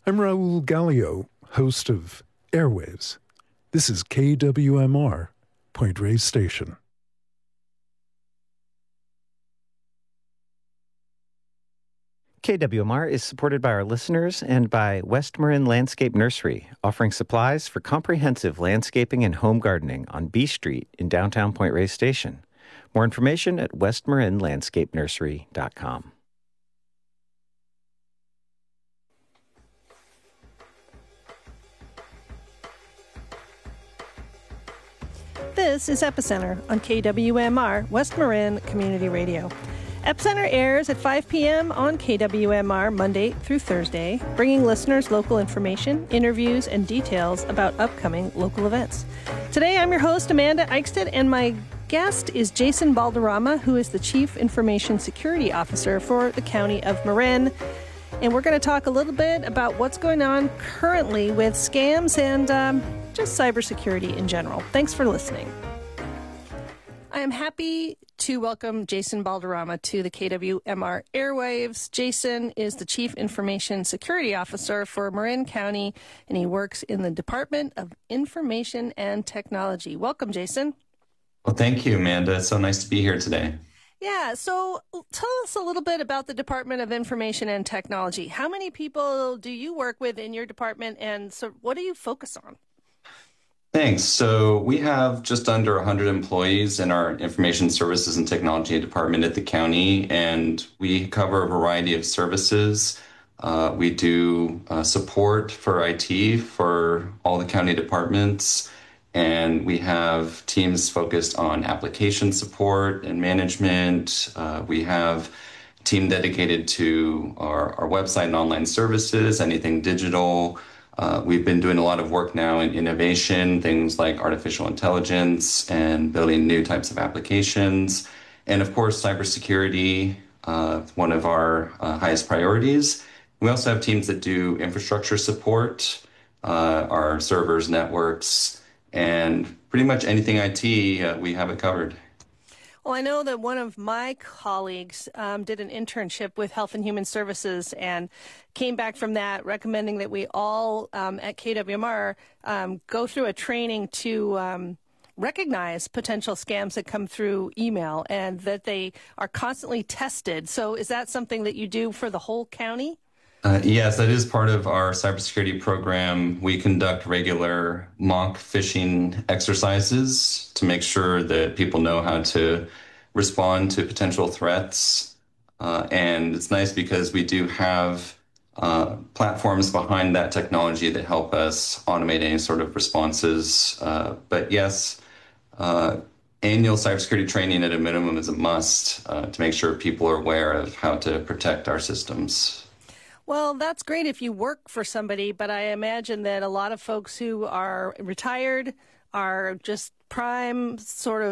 I'm Raul Gallio, host of Airwaves. This is KWMR, Point Reyes Station. KWMR is supported by our listeners and by West Marin Landscape Nursery, offering supplies for comprehensive landscaping and home gardening on B Street in downtown Point Reyes Station. More information at westmarinlandscapenursery.com. This is Epicenter on KWMR, West Marin Community Radio. Epicenter airs at 5 p.m. on KWMR Monday through Thursday, bringing listeners local information, interviews, and details about upcoming local events. Today, I'm your host, Amanda Eichstedt, and my guest is Jason Balderrama, who is the Chief Information Security Officer for the County of Marin. And we're going to talk a little bit about what's going on currently with scams and just cybersecurity in general. Thanks for listening. I am happy to welcome Jason Balderrama to the KWMR airwaves. Jason is the Chief Information Security Officer for Marin County, and he works in the Department of Information and Technology. Welcome, Jason. Well, thank you, Amanda. It's so nice to be here today. Yeah, so tell us a little bit about the Department of Information and Technology. How many people do you work with in your department, and so what do you focus on? Thanks. So we have just under 100 employees in our Information Services and Technology Department at the county, and we cover a variety of services. We do support for IT for all the county departments, and we have teams focused on application support and management. We have a team dedicated to our website and online services, anything digital. We've been doing a lot of work now in innovation, things like artificial intelligence and building new types of applications. And of course, cybersecurity, one of our highest priorities. We also have teams that do infrastructure support, our servers, networks, and pretty much anything IT, we have it covered. Well, I know that one of my colleagues did an internship with Health and Human Services and came back from that recommending that we all at KWMR go through a training to recognize potential scams that come through email and that they are constantly tested. So is that something that you do for the whole county? Yes, that is part of our cybersecurity program. We conduct regular mock phishing exercises to make sure that people know how to respond to potential threats. And it's nice because we do have platforms behind that technology that help us automate any sort of responses. But yes, annual cybersecurity training at a minimum is a must to make sure people are aware of how to protect our systems. Well, that's great if you work for somebody, but I imagine that a lot of folks who are retired are just prime sort of